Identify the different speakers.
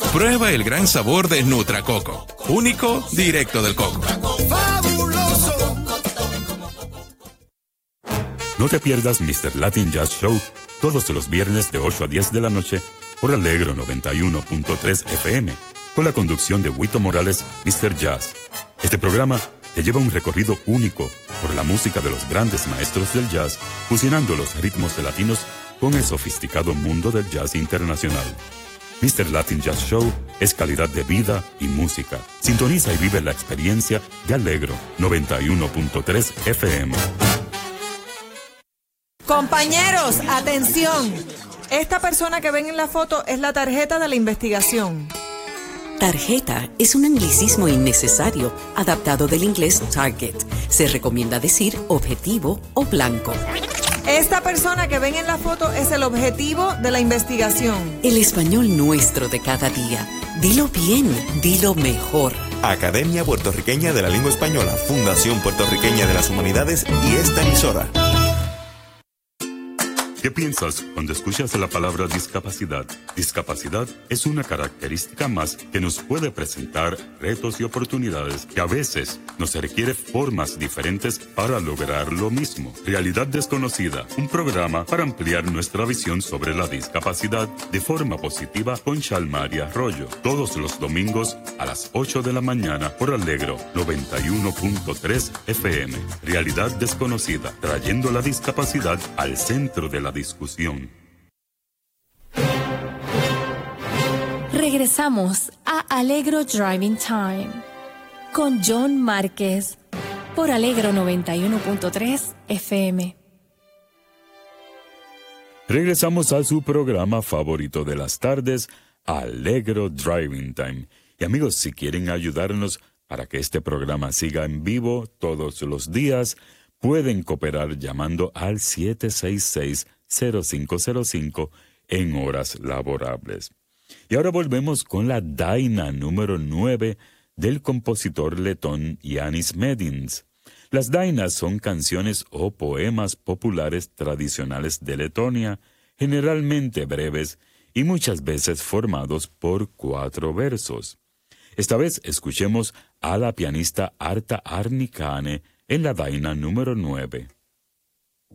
Speaker 1: Prueba el gran sabor de Nutracoco, único, directo del coco.
Speaker 2: ¡Fabuloso!
Speaker 3: No te pierdas Mr. Latin Jazz Show todos los viernes de 8 a 10 de la noche por Alegro 91.3 FM, con la conducción de Huito Morales, Mr. Jazz. Este programa te lleva un recorrido único por la música de los grandes maestros del jazz, fusionando los ritmos de latinos con el sofisticado mundo del jazz internacional. Mr. Latin Jazz Show es calidad de vida y música. Sintoniza y vive la experiencia de Alegro 91.3 FM.
Speaker 4: Compañeros, atención. Esta persona que ven en la foto es la tarjeta de la investigación.
Speaker 5: Tarjeta es un anglicismo innecesario, adaptado del inglés target. Se recomienda decir objetivo o blanco.
Speaker 4: Esta persona que ven en la foto es el objetivo de la investigación.
Speaker 5: El español nuestro de cada día. Dilo bien, dilo mejor.
Speaker 6: Academia Puertorriqueña de la Lengua Española, Fundación Puertorriqueña de las Humanidades y esta emisora.
Speaker 3: ¿Qué piensas cuando escuchas la palabra discapacidad? Discapacidad es una característica más que nos puede presentar retos y oportunidades que a veces nos requiere formas diferentes para lograr lo mismo. Realidad Desconocida, un programa para ampliar nuestra visión sobre la discapacidad de forma positiva con Chalmaria Arroyo. Todos los domingos a las 8 de la mañana por Alegro 91.3 FM. Realidad Desconocida, trayendo la discapacidad al centro de la discusión.
Speaker 7: Regresamos a Alegro Driving Time con John Márquez por Alegro 91.3 FM.
Speaker 3: Regresamos a su programa favorito de las tardes, Alegro Driving Time. Y amigos, si quieren ayudarnos para que este programa siga en vivo todos los días, pueden cooperar llamando al 766-0505 en horas laborables. Y ahora volvemos con la Daina número 9 del compositor letón Jānis Mēdins. Las dainas son canciones o poemas populares tradicionales de Letonia, generalmente breves y muchas veces formados por 4 versos. Esta vez escuchemos a la pianista Arta Arnikainen en la Daina número 9.